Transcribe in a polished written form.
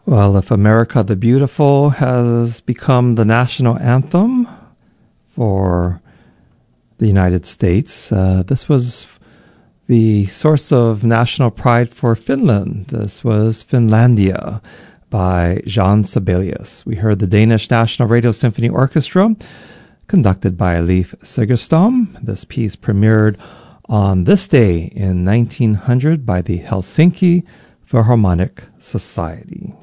Well, if America the Beautiful has become the national anthem for the United States, this was the source of national pride for Finland. This was Finlandia by Jean Sibelius. We heard the Danish National Radio Symphony Orchestra, conducted by Leif Segerstam. This piece premiered on this day in 1900 by the Helsinki Philharmonic Society.